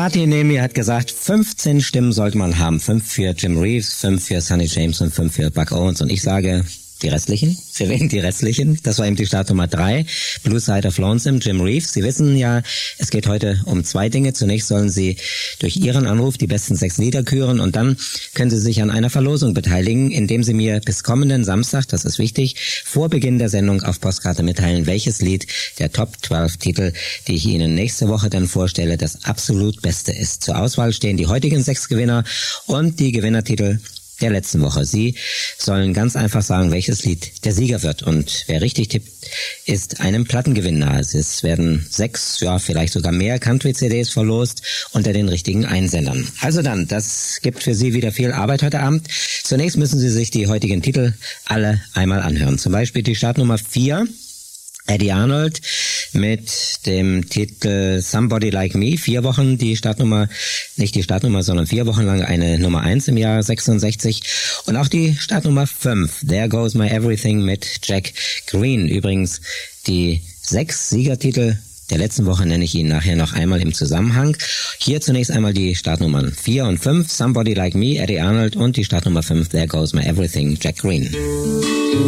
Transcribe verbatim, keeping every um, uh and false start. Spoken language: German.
Martin neben mir hat gesagt, fünfzehn Stimmen sollte man haben. Fünf für Jim Reeves, fünf für Sonny James und fünf für Buck Owens. Und ich sage, die restlichen? Für wen die restlichen? Das war eben die Startnummer drei. Blue Side of Lonesome, Jim Reeves. Sie wissen ja, es geht heute um zwei Dinge. Zunächst sollen Sie durch Ihren Anruf die besten sechs Lieder küren und dann können Sie sich an einer Verlosung beteiligen, indem Sie mir bis kommenden Samstag, das ist wichtig, vor Beginn der Sendung auf Postkarte mitteilen, welches Lied der Top zwölf Titel, die ich Ihnen nächste Woche dann vorstelle, das absolut Beste ist. Zur Auswahl stehen die heutigen sechs Gewinner und die Gewinnertitel der letzten Woche. Sie sollen ganz einfach sagen, welches Lied der Sieger wird. Und wer richtig tippt, ist einem Plattengewinn nahe. Es werden sechs, ja vielleicht sogar mehr Country-C Ds verlost unter den richtigen Einsendern. Also dann, das gibt für Sie wieder viel Arbeit heute Abend. Zunächst müssen Sie sich die heutigen Titel alle einmal anhören. Zum Beispiel die Startnummer vier. Eddie Arnold mit dem Titel Somebody Like Me. Vier Wochen die Startnummer, nicht die Startnummer, sondern vier Wochen lang eine Nummer eins im Jahr sechsundsechzig. Und auch die Startnummer fünf, There Goes My Everything mit Jack Green. Übrigens die sechs Siegertitel der letzten Woche nenne ich Ihnen nachher noch einmal im Zusammenhang. Hier zunächst einmal die Startnummern vier und fünf, Somebody Like Me, Eddie Arnold und die Startnummer fünf, There Goes My Everything, Jack Green.